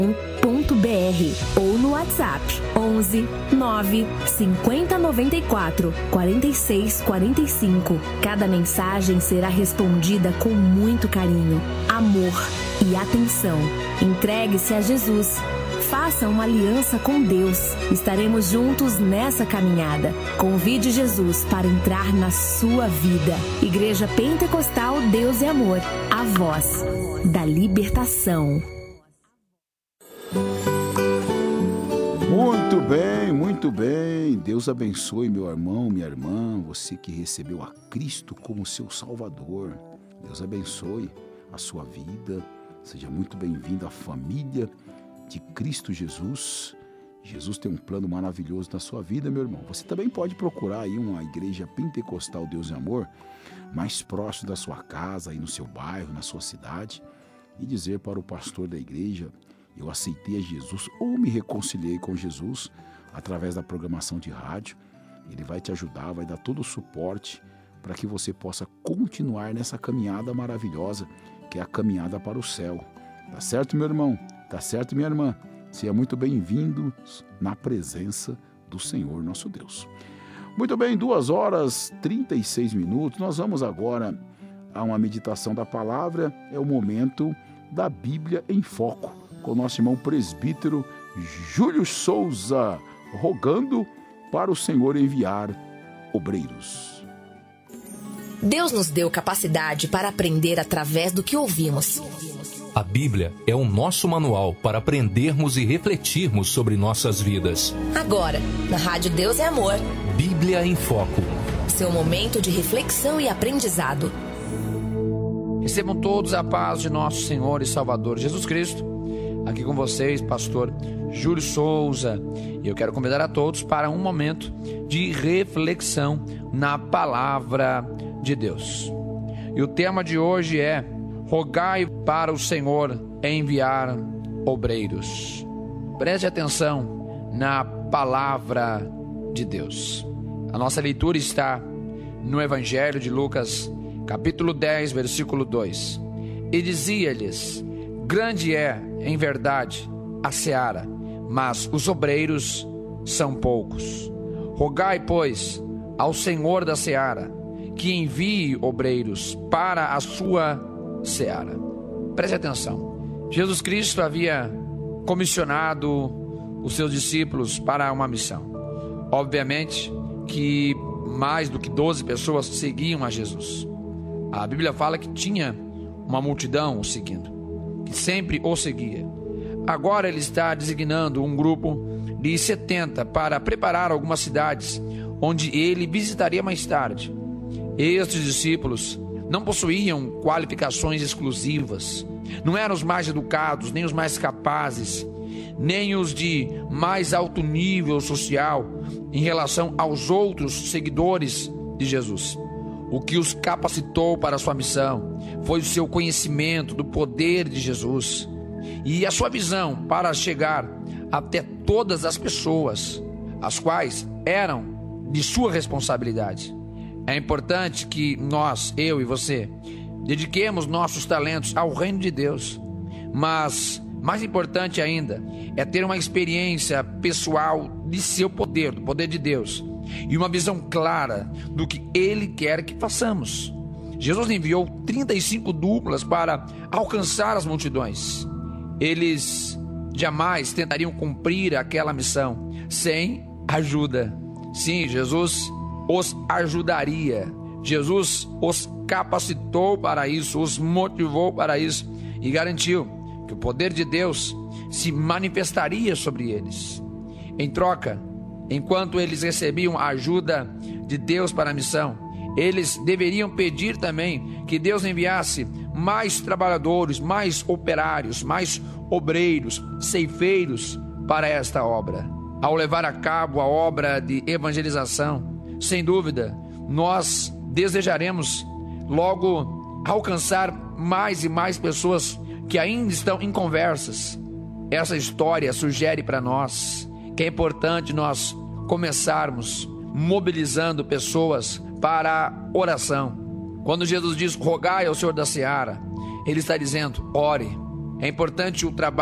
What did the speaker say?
ou no WhatsApp 11 9 50 94 46 45. Cada mensagem será respondida com muito carinho, amor e atenção. Entregue-se a Jesus. Faça uma aliança com Deus. Estaremos juntos nessa caminhada. Convide Jesus para entrar na sua vida. Igreja Pentecostal Deus e Amor, a voz da libertação. Muito bem. Deus abençoe meu irmão, minha irmã, você que recebeu a Cristo como seu Salvador. Deus abençoe a sua vida. Seja muito bem-vindo à família de Cristo Jesus. Jesus tem um plano maravilhoso na sua vida, meu irmão. Você também pode procurar aí uma igreja pentecostal Deus e Amor mais próximo da sua casa, aí no seu bairro, na sua cidade, e dizer para o pastor da igreja: eu aceitei a Jesus ou me reconciliei com Jesus através da programação de rádio. Ele vai te ajudar, vai dar todo o suporte para que você possa continuar nessa caminhada maravilhosa, que é a caminhada para o céu. Tá certo, meu irmão? Tá certo, minha irmã? Seja muito bem-vindo na presença do Senhor nosso Deus. Muito bem, 2h36. Nós vamos agora a uma meditação da palavra. É o momento da Bíblia em Foco, com o nosso irmão presbítero Júlio Souza, rogando para o Senhor enviar obreiros. Deus nos deu capacidade para aprender através do que ouvimos. A Bíblia é o nosso manual para aprendermos e refletirmos sobre nossas vidas. Agora, na Rádio Deus é Amor, Bíblia em Foco. Seu momento de reflexão e aprendizado. Recebam todos a paz de nosso Senhor e Salvador Jesus Cristo. Aqui com vocês, pastor Júlio Souza. E eu quero convidar a todos para um momento de reflexão na palavra de Deus. E o tema de hoje é: rogai para o Senhor enviar obreiros. Preste atenção na palavra de Deus. A nossa leitura está no Evangelho de Lucas, capítulo 10, versículo 2. E dizia-lhes: grande é, em verdade, a seara, mas os obreiros são poucos. Rogai, pois, ao Senhor da seara, que envie obreiros para a sua seara. Preste atenção. Jesus Cristo havia comissionado os seus discípulos para uma missão. Obviamente que mais do que 12 pessoas seguiam a Jesus. A Bíblia fala que tinha uma multidão o seguindo, que sempre o seguia. Agora ele está designando um grupo de 70 para preparar algumas cidades onde ele visitaria mais tarde. Estes discípulos não possuíam qualificações exclusivas, não eram os mais educados, nem os mais capazes, nem os de mais alto nível social em relação aos outros seguidores de Jesus. O que os capacitou para a sua missão foi o seu conhecimento do poder de Jesus e a sua visão para chegar até todas as pessoas, as quais eram de sua responsabilidade. É importante que nós, eu e você, dediquemos nossos talentos ao reino de Deus, mas mais importante ainda é ter uma experiência pessoal de seu poder, do poder de Deus, e uma visão clara do que Ele quer que façamos. Jesus enviou 35 duplas para alcançar as multidões. Eles jamais tentariam cumprir aquela missão sem ajuda. Sim, Jesus os ajudaria. Jesus os capacitou para isso, os motivou para isso e garantiu que o poder de Deus se manifestaria sobre eles. Em troca, enquanto eles recebiam a ajuda de Deus para a missão, eles deveriam pedir também que Deus enviasse mais trabalhadores, mais operários, mais obreiros, ceifeiros para esta obra. Ao levar a cabo a obra de evangelização, sem dúvida, nós desejaremos logo alcançar mais e mais pessoas que ainda estão em conversas. Essa história sugere para nós que é importante nós começarmos mobilizando pessoas para a oração. Quando Jesus diz: rogai ao Senhor da seara, Ele está dizendo: ore. É importante o trabalho